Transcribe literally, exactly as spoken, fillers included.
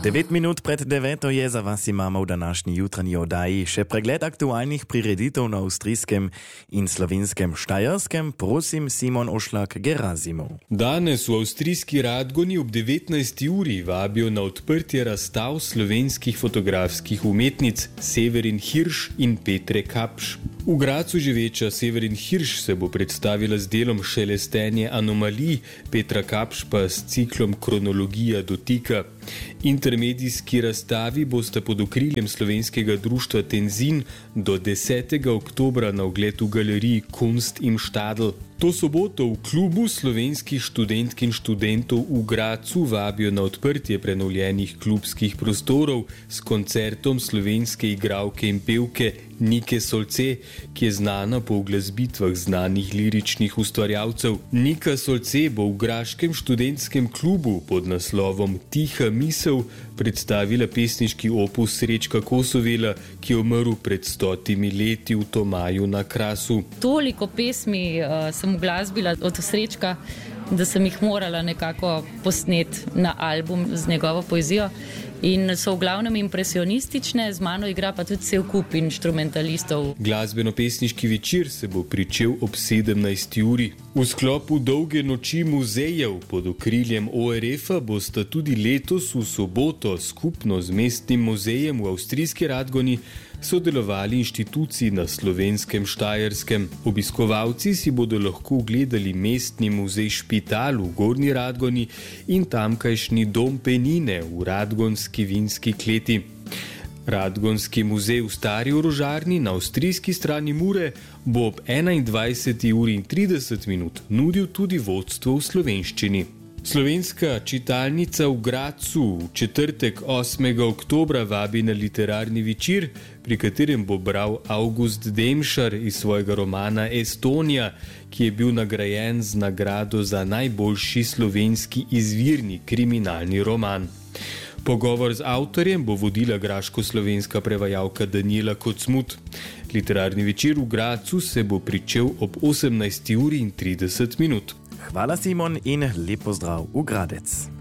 devet minut pred deveto je za vas imamo v današnji jutranji oddaji še pregled aktualnih prireditev na avstrijskem in slovenskem Štajerskem. Prosim, Simon Ošlak-Gerasimov. Danes v avstrijski Radgoni ob devetnajsti uri vabijo na odprtje razstav slovenskih fotografskih umetnic Severin Hirš in Petre Kapš. V Gracu živeča Severin Hirš se bo predstavila z delom Šelestenje anomalij, Petra Kapš pa s ciklom Kronologija dotika. Intermedijski razstavi boste pod okriljem slovenskega društva Tenzin do desetega oktobra na ogled v galeriji Kunst im Stadl. To soboto v klubu slovenskih študentk in študentov v Gracu vabijo na odprtje prenovljenih klubskih prostorov s koncertom slovenske igralke in pevke Nike Solce, ki je znana po uglasbitvah znanih liričnih ustvarjalcev. Nika Solce bo v graškem študentskem klubu pod naslovom Tiha misel predstavila pesniški opus Srečka Kosovela, ki je umrl pred stotimi leti v Tomaju na Krasu. Toliko pesmi uh, sem uglasbila od Srečka, da sem jih morala nekako posneti na album z njegovo poezijo. In so v glavnem impresionistične, z mano igra pa tudi cel kup inštrumentalistov. Glasbeno-pesniški večer se bo pričel ob sedemnajsti uri. V sklopu dolge noči muzejev pod okriljem O R F-a bosta tudi letos v soboto skupno z mestnim muzejem v avstrijski Radgoni sodelovali inštituciji na slovenskem Štajerskem. Obiskovalci si bodo lahko ogledali mestni muzej Špital v Gornji Radgoni in tamkajšnji dom Penine v Radgonski vinski kleti. Radgonski muzej v Stari orožarni na avstrijski strani Mure bo ob enaindvajseti uri in trideset minut nudil tudi vodstvo v slovenščini. Slovenska čitalnica v Gracu v četrtek osmega oktobra vabi na literarni večer, pri katerem bo bral August Demšar iz svojega romana Estonija, ki je bil nagrajen z nagrado za najboljši slovenski izvirni kriminalni roman. Pogovor z avtorjem bo vodila graško-slovenska prevajalka Danijela Kocmut. Literarni večer v Gracu se bo pričel ob osemnajsti uri in trideset minut. Hvala, Simon, in lep pozdrav v Gradec.